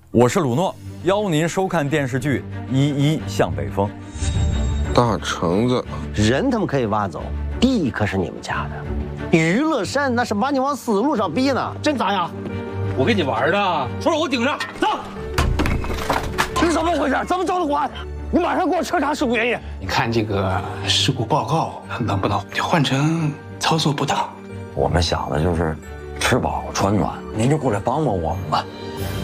我是鲁诺，邀您收看电视剧《一一向北风》。 大橙子， 人他们可以挖走，地可是你们家的。娱乐山那是把你往死路上逼呢，真咋样？ 我跟你玩的，说让我顶上，走。 这怎么回事？怎么走得完？你马上给我彻查事故原因。 你看这个事故报告能不能换成操作不当？ 我们想的就是吃饱穿暖，您就过来帮帮我们吧。